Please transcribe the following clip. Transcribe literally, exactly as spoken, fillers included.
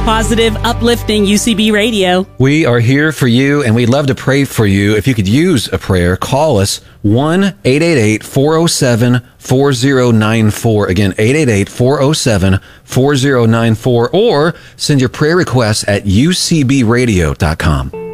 positive, uplifting U C B radio. We are here for you, and we'd love to pray for you. If you could use a prayer, call us one eight eight eight, four oh seven, four oh nine four. Again, eight eight eight, four oh seven, four oh nine four, or send your prayer requests at u c b radio dot com.